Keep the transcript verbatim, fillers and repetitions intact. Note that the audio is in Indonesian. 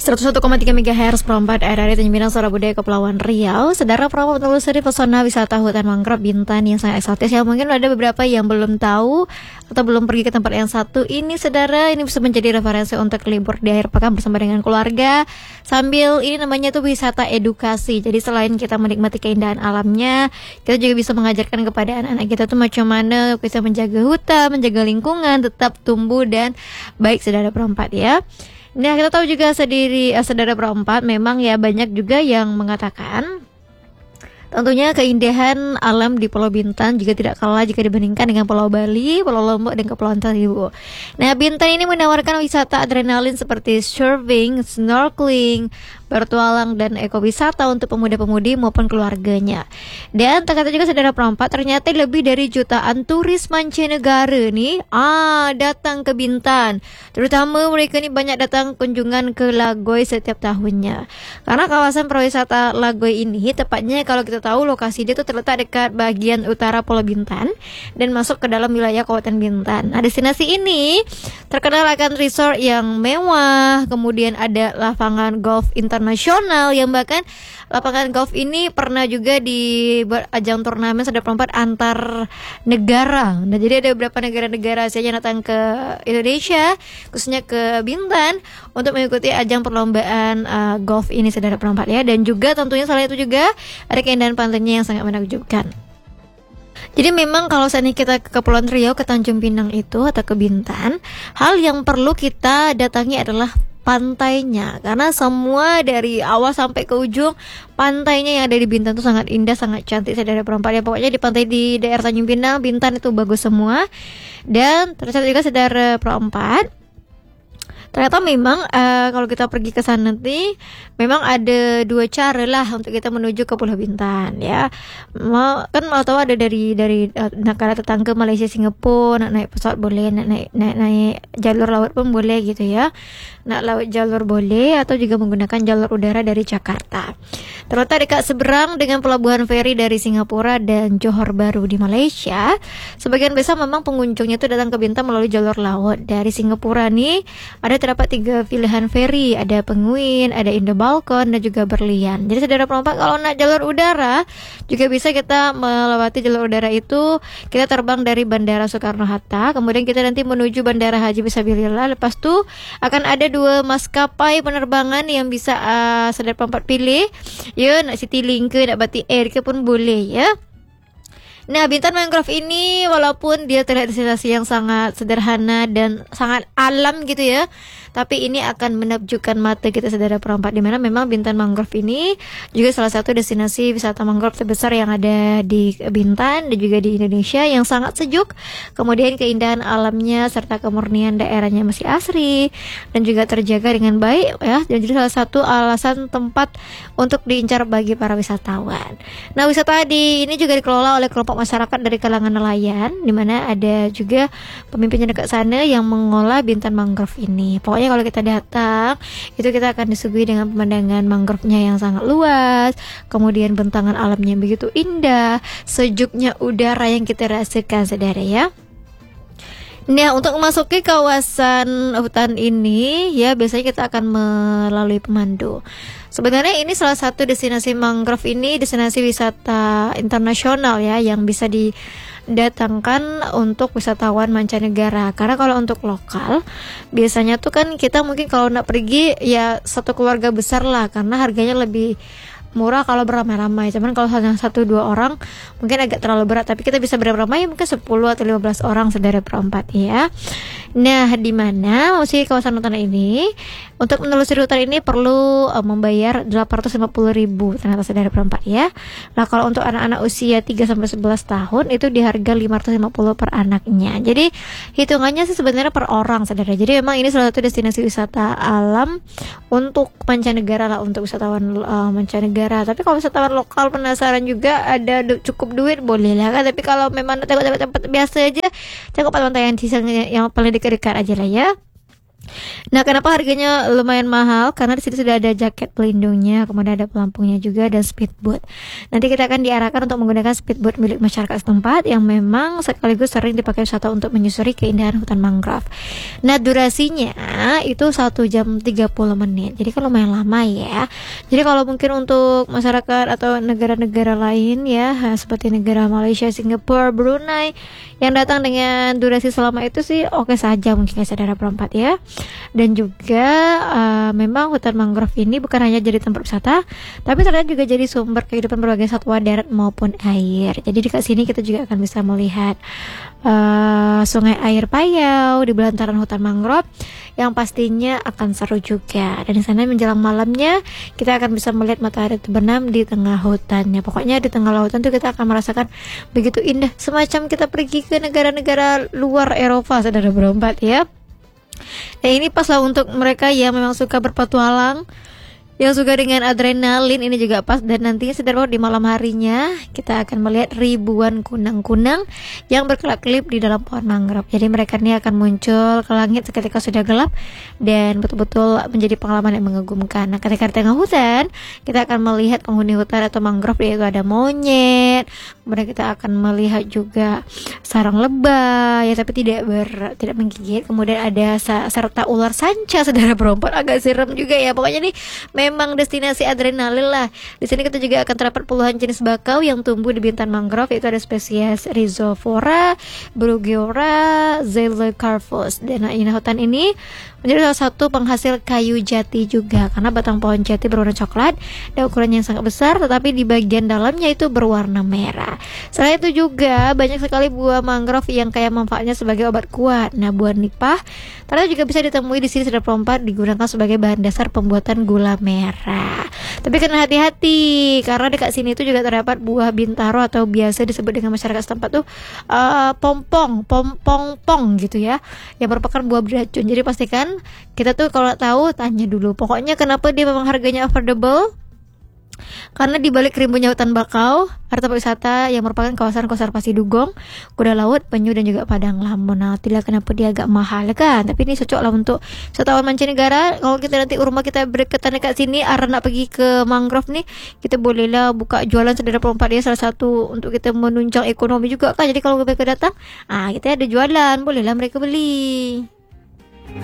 seratus satu koma tiga megahertz per empat R R I Tanjung Pinang, Suara Budaya Kepulauan Riau. Saudara perahu menelusuri pesona wisata hutan mangrove Bintan yang sangat eksotis, yang mungkin ada beberapa yang belum tahu atau belum pergi ke tempat yang satu ini. Saudara, ini bisa menjadi referensi untuk libur di akhir pekan bersama dengan keluarga. Sambil ini namanya tuh wisata edukasi. Jadi selain kita menikmati keindahan alamnya, kita juga bisa mengajarkan kepada anak-anak kita tuh macam mana bisa menjaga hutan, menjaga lingkungan tetap tumbuh dan baik. Saudara perempat ya. Nah, kita tahu juga sendiri, uh, saudara perempat, memang ya banyak juga yang mengatakan tentunya keindahan alam di Pulau Bintan juga tidak kalah jika dibandingkan dengan Pulau Bali, Pulau Lombok, dan Kepulauan Seribu. Nah, Bintan ini menawarkan wisata adrenalin seperti surfing, snorkeling, bertualang, dan ekowisata untuk pemuda-pemudi maupun keluarganya. Dan ternyata juga saudara perempat, ternyata lebih dari jutaan turis mancanegara nih ah datang ke Bintan. Terutama mereka nih banyak datang kunjungan ke Lagoy setiap tahunnya. Karena kawasan perwisata Lagoy ini tepatnya kalau kita tahu lokasi dia tuh terletak dekat bagian utara Pulau Bintan dan masuk ke dalam wilayah Kabupaten Bintan. Nah, destinasi ini terkenal akan resort yang mewah, kemudian ada lapangan golf internasional yang bahkan lapangan golf ini pernah juga di ajang turnamen saudara perempat antar negara. Nah, jadi ada beberapa negara-negara Asia yang datang ke Indonesia, khususnya ke Bintan untuk mengikuti ajang perlombaan uh, golf ini saudara perempat ya. Dan juga tentunya selain itu juga ada keindahan pantainya yang sangat menakjubkan. Jadi memang kalau saat ini kita ke Kepulauan Riau, ke Tanjung Pinang itu atau ke Bintan, hal yang perlu kita datangi adalah pantainya, karena semua dari awal sampai ke ujung pantainya yang ada di Bintan itu sangat indah, sangat cantik saudara perempat ya. Pokoknya di pantai di daerah Tanjung Pinang, Bintan itu bagus semua. Dan ternyata juga saudara perempat, ternyata memang uh, kalau kita pergi ke sana nanti memang ada dua cara lah untuk kita menuju ke Pulau Bintan ya. Mau kan mau tahu ada dari dari uh, negara tetangga Malaysia, Singapura, nak naik pesawat boleh, nak naik naik naik jalur laut pun boleh gitu ya. Nak laut jalur boleh atau juga menggunakan jalur udara dari Jakarta. Terletak dekat seberang dengan pelabuhan feri dari Singapura dan Johor Bahru di Malaysia. Sebagian besar memang pengunjungnya itu datang ke Bintan melalui jalur laut. Dari Singapura nih ada terdapat tiga pilihan feri, ada Penguin, ada Indo Balkon, dan juga Berlian. Jadi saudara perempat, kalau nak jalur udara juga bisa kita melewati jalur udara itu. Kita terbang dari Bandara Soekarno-Hatta, kemudian kita nanti menuju Bandara Haji Fisabilillah. Lepas tu akan ada dua maskapai penerbangan yang bisa uh, saudara perempat pilih. Ya, nak Citylink ke, nak Batik Air ke pun boleh ya. Nah, Bintan Mangrove ini walaupun dia terlihat destinasi yang sangat sederhana dan sangat alam gitu ya, tapi ini akan menakjubkan mata kita saudara perempat, di mana memang Bintan Mangrove ini juga salah satu destinasi wisata mangrove terbesar yang ada di Bintan dan juga di Indonesia, yang sangat sejuk. Kemudian keindahan alamnya serta kemurnian daerahnya masih asri dan juga terjaga dengan baik ya. Dan jadi salah satu alasan tempat untuk diincar bagi para wisatawan. Nah, wisata di ini juga dikelola oleh kelompok masyarakat dari kalangan nelayan, di mana ada juga pemimpinnya dekat sana yang mengolah Bintan Mangrove ini. Pokoknya kalau kita datang itu kita akan disuguhi dengan pemandangan mangrove-nya yang sangat luas, kemudian bentangan alamnya begitu indah, sejuknya udara yang kita rasakan saudara ya. Nah, untuk memasuki kawasan hutan ini ya biasanya kita akan melalui pemandu. Sebenarnya ini salah satu destinasi mangrove ini destinasi wisata internasional ya, yang bisa didatangkan untuk wisatawan mancanegara. Karena kalau untuk lokal biasanya tuh kan kita mungkin kalau nak pergi ya satu keluarga besar lah, karena harganya lebih murah kalau beramai-ramai. Cuman kalau hanya satu dua orang mungkin agak terlalu berat, tapi kita bisa beramai-ramai mungkin sepuluh atau lima belas orang saudara perempat ya. Nah, di mana masih kawasan hutan ini untuk menelusuri hutan ini perlu uh, membayar delapan ratus lima puluh ribu ternyata saudara perempat ya. Nah, kalau untuk anak-anak usia tiga sampai sebelas tahun itu di harga lima ratus lima puluh per anaknya. Jadi hitungannya sih sebenarnya per orang saudara. Jadi memang ini salah satu destinasi wisata alam untuk mancanegara lah, untuk wisatawan uh, mancanegara. Tapi kalau wisatawan lokal penasaran juga ada du- cukup duit boleh lah kan. Tapi kalau memang tempat-tempat biasa aja, cukup pantai yang yang paling dekat-dekat aja lah ya. Nah, kenapa harganya lumayan mahal? Karena di sini sudah ada jaket pelindungnya, kemudian ada pelampungnya juga dan speedboat. Nanti kita akan diarahkan untuk menggunakan speedboat milik masyarakat setempat yang memang sekaligus sering dipakai wisata untuk menyusuri keindahan hutan mangrove. Nah, durasinya itu satu jam tiga puluh menit. Jadi kan lumayan lama ya. Jadi kalau mungkin untuk masyarakat atau negara-negara lain ya, seperti negara Malaysia, Singapura, Brunei yang datang dengan durasi selama itu sih oke saja mungkin ya saudara perempat ya. Dan juga uh, memang hutan mangrove ini bukan hanya jadi tempat wisata, tapi ternyata juga jadi sumber kehidupan berbagai satwa darat maupun air. Jadi di sini kita juga akan bisa melihat uh, sungai air payau di belantaran hutan mangrove yang pastinya akan seru juga. Dan di sana menjelang malamnya kita akan bisa melihat matahari terbenam di tengah hutannya. Pokoknya di tengah lautan tuh kita akan merasakan begitu indah, semacam kita pergi ke negara-negara luar Eropa, saudara berempat ya. Nah, ini pas lah untuk mereka yang memang suka berpetualang, yang suka dengan adrenalin, ini juga pas. Dan nantinya saudara di malam harinya kita akan melihat ribuan kunang-kunang yang berkelap-kelip di dalam pohon mangrove. Jadi mereka ini akan muncul ke langit ketika sudah gelap dan betul-betul menjadi pengalaman yang mengagumkan. Nah, ketika di tengah hutan kita akan melihat penghuni hutan atau mangrove, yaitu ada monyet, kemudian kita akan melihat juga sarang lebah ya, tapi tidak ber, tidak menggigit. Kemudian ada sa- serta ular sanca, saudara perempuan, agak serem juga ya. Pokoknya nih memang destinasi adrenalin lah. Di sini kita juga akan terdapat puluhan jenis bakau yang tumbuh di bintan mangrove, yaitu ada spesies Rhizophora, Bruguiera, Zeuxocarpus. Dan nah, hutan ini menjadi salah satu penghasil kayu jati juga, karena batang pohon jati berwarna coklat dan ukurannya yang sangat besar, tetapi di bagian dalamnya itu berwarna merah. Selain itu juga banyak sekali buah mangrove yang kaya manfaatnya sebagai obat kuat. Nah, buah nipah ternyata juga bisa ditemui di sini, saudara perempat, digunakan sebagai bahan dasar pembuatan gula merah. Tapi kena hati-hati karena dekat sini itu juga terdapat buah bintaro atau biasa disebut dengan masyarakat setempat tuh uh, pompong, pompong pong gitu ya, yang merupakan buah beracun. Jadi pastikan kita tuh kalau tahu tanya dulu. Pokoknya kenapa dia memang harganya affordable? Karena di balik rimbunnya hutan bakau ada tempat wisata yang merupakan kawasan konservasi dugong, kuda laut, penyu dan juga padang lamun. Nah, tidak kenapa dia agak mahal kan? Tapi ini cocok lah untuk wisatawan mancanegara. Kalau kita nanti rumah kita berdekatan dekat sini, arah nak pergi ke mangrove nih, kita bolehlah buka jualan, saudara perempat dia, salah satu untuk kita menunjang ekonomi juga kan. Jadi kalau mereka datang, ah kita ada jualan, bolehlah mereka beli.